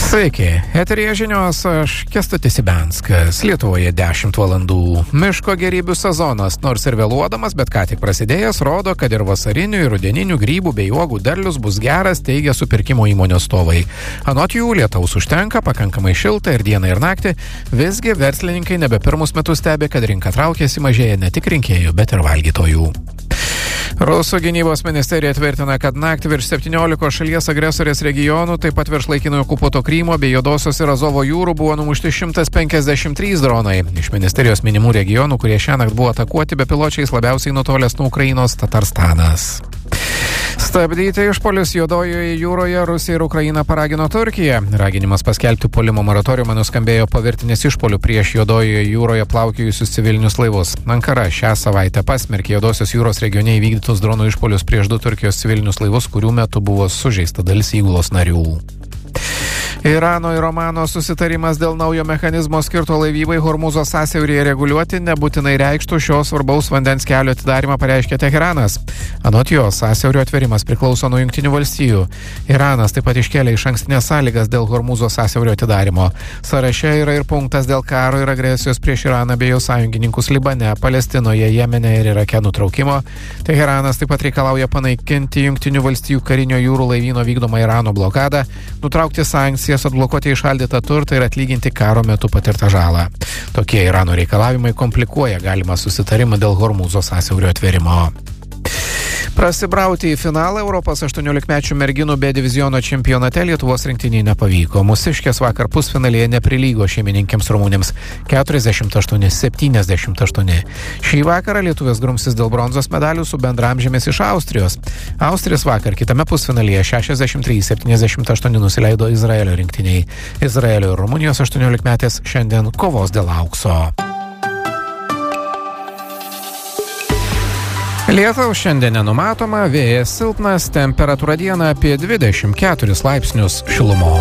Sveiki, eteryje žinios, aš Kęstutis Ibianskas. Lietuvoje 10 valandų. Miško gėrybių sezonas, nors ir vėluodamas, bet ką tik prasidėjęs, rodo, kad ir vasarinių ir rudeninių grybų bei uogų derlius bus geras, teigia supirkimo įmonių atstovai. Anot jų lietaus užtenka, pakankamai šilta ir dieną ir naktį, visgi verslininkai nebe pirmus metus stebi, kad rinka traukiasi, mažėja ne tik rinkėjų, bet ir valgytojų. Rusų gynybos ministerija tvirtina, kad naktį virš 17 šalies agresorės regionų, taip pat virš laikinai okupuoto Krymo bei Juodosios ir Azovo jūrų buvo numušti 153 dronai. Iš ministerijos minimų regionų, kurie šiąnakt buvo atakuoti bepiločiais, labiausiai nutolęs nuo Ukrainos Tatarstanas. Stabdyti išpolius Juodojoje jūroje Rusija ir Ukraina paragino Turkiją. Raginimas paskelbti puolimo moratoriumą nuskambėjo po virtinės išpolių prieš Juodojoje jūroje plaukiojusius civilinius laivus. Ankara šią savaitę pasmerkė Juodosios jūros regione įvykdytus dronų išpolius prieš 2 Turkijos civilinius laivus, kurių metu buvo sužeista dalis įgulos narių. Irano ir Omano susitarimas dėl naujo mechanizmo skirto laivybai Hormūzo sąsiauryje reguliuoti nebūtinai reikštų šio svarbaus vandens kelio atidarimą, pareiškė Teheranas. Anot jo, sąsiaurio atverimas priklauso nuo Jungtinių valstijų. Iranas taip pat iškėlė išankstinės sąlygas dėl Hormūzo sąsiaurio atidarimo. Sąraše yra ir punktas dėl karo ir agresijos prieš Iraną bei jo sąjungininkus Libane, Palestinoje, Jemene ir Irake nutraukimo. Teheranas taip pat reikalauja panaikinti Jungtinių valstijų karinio jūrų laivyno vykdomą Irano blokadą, nutraukti sankcijas, atblokuoti įšaldytą turtą ir atlyginti karo metu patirtą žalą. Tokie Irano reikalavimai komplikuoja galimą susitarimą dėl Hormūzo sąsiaurio atverimo. Prasibrauti į finalą Europos 18-mečių merginų B diviziono čempionate Lietuvos rinktiniai nepavyko. Mūsiškės vakar pusfinalėje neprilygo šeimininkėms rumunėms 48-78. Šį vakarą lietuvės grumsis dėl bronzos medalių su bendramžėmis iš Austrijos. Austrijas vakar kitame pusfinalėje 63-78 nusileido Izraelio rinktiniai. Izraelio ir Rumunijos 18-metės šiandien kovos dėl aukso. Lietaus šiandien nenumatoma, vėjas silpnas, temperatūra dieną apie 24 laipsnius šilumos.